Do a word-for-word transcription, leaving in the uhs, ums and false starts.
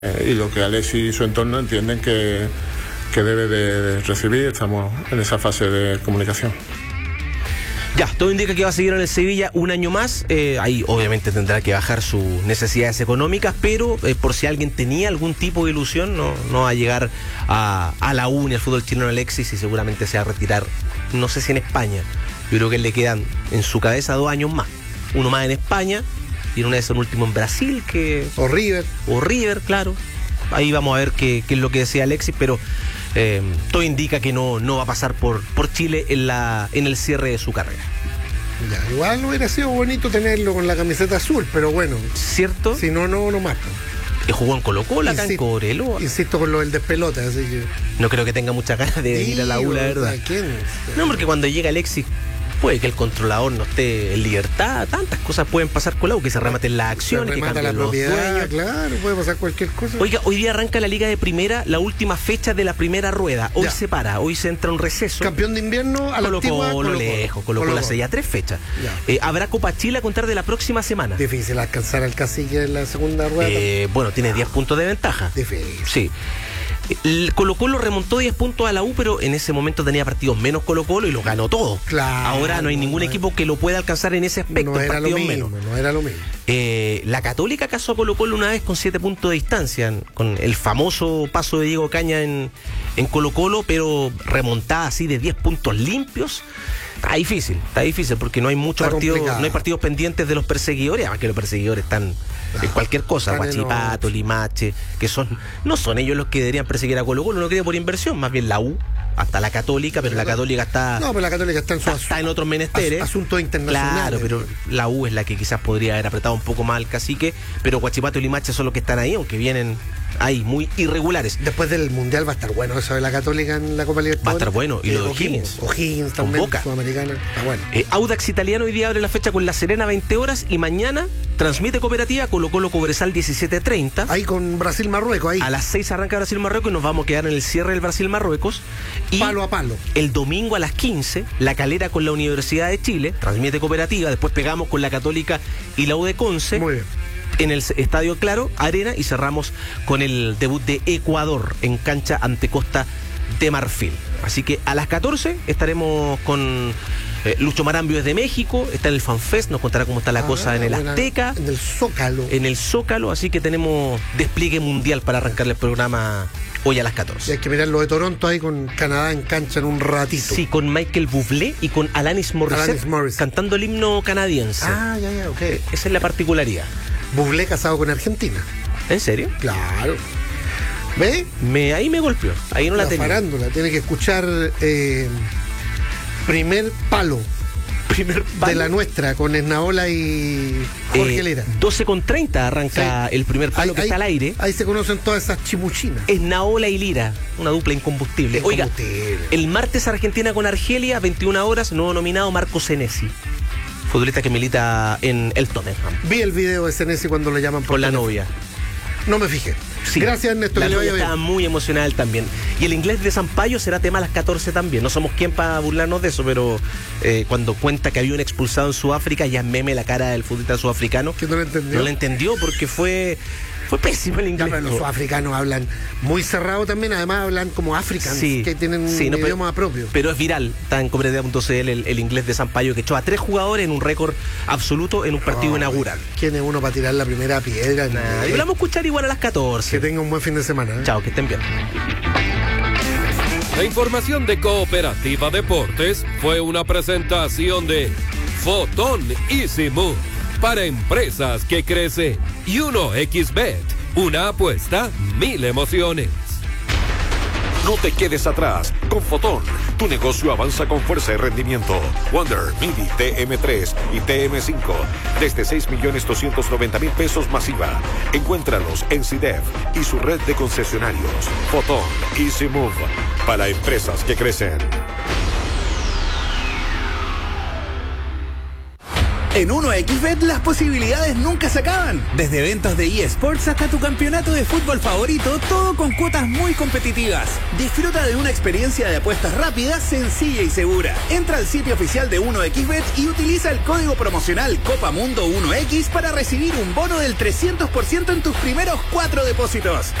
eh, y lo que Alexis y su entorno entienden que, que debe de recibir. Estamos en esa fase de comunicación. Ya, todo indica que va a seguir en el Sevilla un año más. Eh, ahí obviamente tendrá que bajar sus necesidades económicas, pero eh, por si alguien tenía algún tipo de ilusión, no, no va a llegar a, a la U ni al fútbol chileno Alexis, y seguramente se va a retirar, no sé si en España. Yo creo que le quedan en su cabeza dos años más. Uno más en España y una vez un último en Brasil, que o River. O River, claro. Ahí vamos a ver qué, qué es lo que decía Alexis, pero eh, todo indica que no, no va a pasar por, por Chile en, la, en el cierre de su carrera. Ya, igual hubiera sido bonito tenerlo con la camiseta azul, pero bueno. ¿Cierto? Si no, no, no más. Que jugó en Colo-Colo acá en Cobreloa. Insisto con lo del despelote, así que... No creo que tenga muchas ganas de sí, ir a la U, la verdad. ¿Quién? No, porque cuando llega Alexis, puede que el controlador no esté en libertad, tantas cosas pueden pasar con la U, que se rematen las acciones, se que cambien la los propiedad, dueños. Claro, puede pasar cualquier cosa. Oiga, hoy día arranca la Liga de Primera, la última fecha de la primera rueda. Hoy ya. se para, hoy se entra un receso. Campeón de invierno a la antigua, Colo-Colo lejos, Colo-Colo hace ya tres fechas. Eh, habrá Copa Chile a contar de la próxima semana. Difícil alcanzar al cacique en la segunda rueda. Eh, bueno, tiene diez puntos de ventaja. Difícil. Sí. El Colo-Colo remontó diez puntos a la U, pero en ese momento tenía partidos menos Colo-Colo y lo ganó todo. Claro. Ahora no hay ningún no equipo es, que lo pueda alcanzar en ese aspecto. No era lo mismo, menos. no era lo mismo. Eh, la Católica casó a Colo-Colo una vez con siete puntos de distancia, con el famoso paso de Diego Caña en, en Colo-Colo, pero remontada así de diez puntos limpios. Está difícil, está difícil porque no hay muchos partidos, complicado. no hay partidos pendientes de los perseguidores, además que los perseguidores están en cualquier cosa, Huachipato, Limache, que son, no son ellos los que deberían perseguir a Colo-Colo, no queda por inversión, más bien la U, hasta la Católica, pero la Católica está... No, pero la Católica está en su está, está en otros menesteres. Asuntos internacionales. Claro, pero la U es la que quizás podría haber apretado un poco más al cacique, pero Huachipato y Limache son los que están ahí, aunque vienen ahí muy irregulares. Después del Mundial va a estar bueno eso de la Católica en la Copa Libertadores. Va a estar bueno, y eh, lo de O'Higgins. O'Higgins también, Sudamericana, está bueno. Eh, Audax Italiano hoy día abre la fecha con La Serena veinte horas y mañana transmite Cooperativa Colo-Colo Cobresal diecisiete treinta. Ahí con Brasil-Marruecos, ahí. A las seis arranca Brasil-Marruecos y nos vamos a quedar en el cierre del Brasil-Marruecos. Y palo a palo. El domingo a las quince, La Calera con la Universidad de Chile, transmite Cooperativa, después pegamos con la Católica y la U de Conce. Muy bien. En el Estadio Claro, Arena, y cerramos con el debut de Ecuador en cancha ante Costa de Marfil. Así que a las catorce estaremos con eh, Lucho Marambio desde México, está en el FanFest, nos contará cómo está la ah, cosa en el buena, Azteca. En el Zócalo. En el Zócalo, así que tenemos despliegue mundial para arrancarle el programa hoy a las catorce. Y hay que mirar lo de Toronto ahí con Canadá en cancha en un ratito. Sí, con Michael Bublé y con Alanis Morissette, Alanis Morissette. cantando el himno canadiense. Ah, ya, ya, ok. Esa es la particularidad. Bublé casado con Argentina. ¿En serio? Claro. ¿Ve? Me, ahí me golpeó. Ahí no la, la tenía. Farándula. Tiene que escuchar eh, Primer Palo. Primer palo. De la nuestra, con Esnaola y Jorge eh, Lera. doce con treinta arranca sí. el primer palo ahí, que ahí, está al aire. Ahí se conocen todas esas chimuchinas. Esnaola y Lira, una dupla incombustible. incombustible. Oiga, el martes Argentina con Argelia, veintiuna horas, nuevo nominado Marco Senesi, futbolista que milita en el Tottenham. Vi el video de Senesi cuando lo llaman por con la teléfono. novia. No me fijé. Sí. Gracias, Ernesto. La novia estaba muy emocional también. Y el inglés de Sampaio será tema a las catorce también. No somos quien para burlarnos de eso, pero eh, cuando cuenta que había un expulsado en Sudáfrica, ya meme la cara del futbolista sudafricano. Que no lo entendió. No lo entendió porque fue... Fue pésimo el inglés. Ya, pero los sudafricanos hablan muy cerrado también, además hablan como africanos, sí, que tienen sí, un no, idioma pero, propio. Pero es viral, está en cooperativa punto c l el, el inglés de Sampaio, que echó a tres jugadores en un récord absoluto en un partido oh, inaugural. ¿Quién es uno para tirar la primera piedra? Nah, y lo vamos a escuchar igual a las catorce. Que tenga un buen fin de semana. ¿eh? Chao, que estén bien. La información de Cooperativa Deportes fue una presentación de Fotón Easy Move para empresas que crecen y uno equis bet. Una apuesta, mil emociones. No te quedes atrás. Con Fotón, tu negocio avanza con fuerza y rendimiento. Wonder, Midi, T M tres y T M cinco. Desde seis millones doscientos noventa mil pesos masiva. Encuéntralos en C I D E F y su red de concesionarios. Fotón, Easy Move. Para empresas que crecen. En uno equis bet las posibilidades nunca se acaban. Desde eventos de eSports hasta tu campeonato de fútbol favorito, todo con cuotas muy competitivas. Disfruta de una experiencia de apuestas rápida, sencilla y segura. Entra al sitio oficial de uno equis bet y utiliza el código promocional Copa Mundo uno equis para recibir un bono del trescientos por ciento en tus primeros cuatro depósitos.